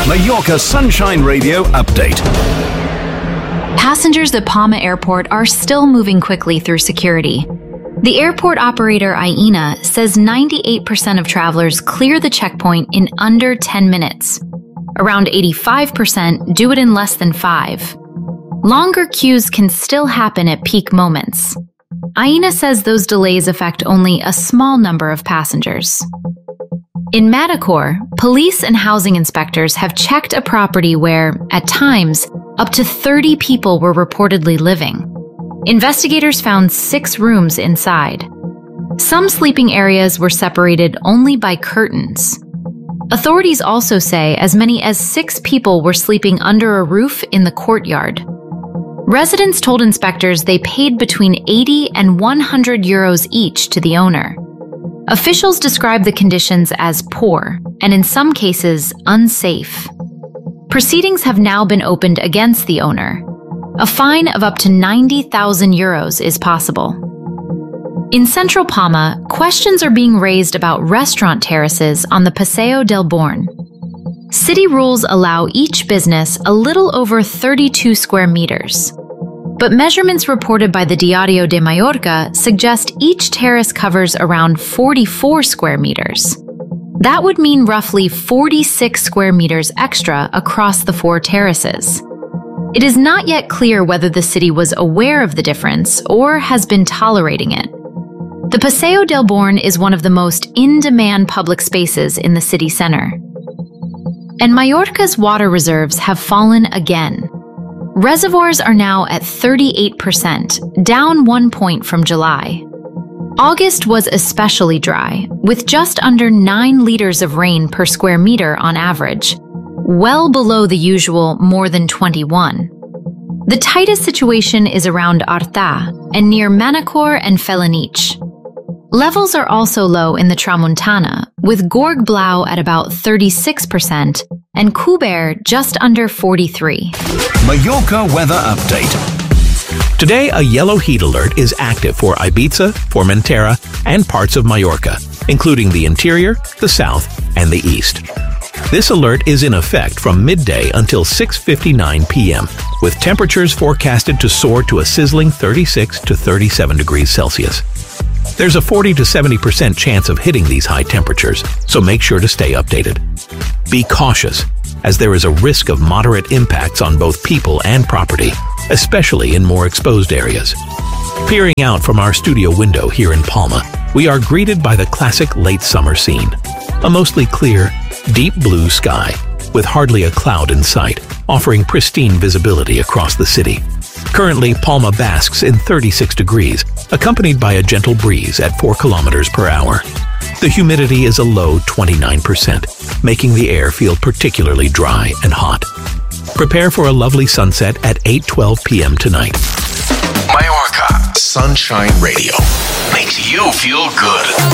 Mallorca Sunshine Radio update. Passengers at Palma Airport are still moving quickly through security. The airport operator Aena says 98% of travelers clear the checkpoint in under 10 minutes. Around 85% do it in less than 5. Longer queues can still happen at peak moments. Aena says those delays affect only a small number of passengers. In Manacor, police and housing inspectors have checked a property where, at times, up to 30 people were reportedly living. Investigators found 6 rooms inside. Some sleeping areas were separated only by curtains. Authorities also say as many as 6 people were sleeping under a roof in the courtyard. Residents told inspectors they paid between 80 and 100 euros each to the owner. Officials describe the conditions as poor and in some cases unsafe. Proceedings have now been opened against the owner. A fine of up to 90,000 euros is possible. In central Palma, questions are being raised about restaurant terraces on the Paseo del Born. City rules allow each business a little over 32 square meters. But measurements reported by the Diario de Mallorca suggest each terrace covers around 44 square meters. That would mean roughly 46 square meters extra across the 4 terraces. It is not yet clear whether the city was aware of the difference or has been tolerating it. The Paseo del Born is one of the most in-demand public spaces in the city center. And Mallorca's water reserves have fallen again. Reservoirs are now at 38%, down 1 point from July. August was especially dry, with just under 9 liters of rain per square meter on average, well below the usual more than 21. The tightest situation is around Arta and near Manacor and Felanich. Levels are also low in the Tramuntana, with Gorg Blau at about 36% and Kuber just under 43. Mallorca weather update. Today, a yellow heat alert is active for Ibiza, Formentera, and parts of Mallorca, including the interior, the south, and the east. This alert is in effect from midday until 6:59 p.m., with temperatures forecasted to soar to a sizzling 36 to 37 degrees Celsius. There's a 40 to 70% chance of hitting these high temperatures, so make sure to stay updated. Be cautious, as there is a risk of moderate impacts on both people and property, especially in more exposed areas. Peering out from our studio window here in Palma, we are greeted by the classic late summer scene. A mostly clear, deep blue sky, with hardly a cloud in sight, offering pristine visibility across the city. Currently, Palma basks in 36 degrees, accompanied by a gentle breeze at 4 kilometers per hour. The humidity is a low 29%, making the air feel particularly dry and hot. Prepare for a lovely sunset at 8:12 p.m. tonight. Mallorca Sunshine Radio makes you feel good.